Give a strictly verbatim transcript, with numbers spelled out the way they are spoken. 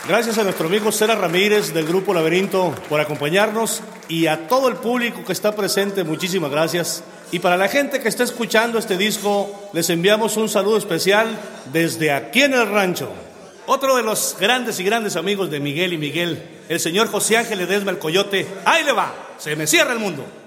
Gracias a nuestro amigo Cera Ramírez del Grupo Laberinto por acompañarnos y a todo el público que está presente, muchísimas gracias. Y para la gente que está escuchando este disco, les enviamos un saludo especial desde aquí en el rancho. Otro de los grandes y grandes amigos de Miguel y Miguel, el señor José Ángel Ledesma el Coyote. ¡Ahí le va! ¡Se me cierra el mundo!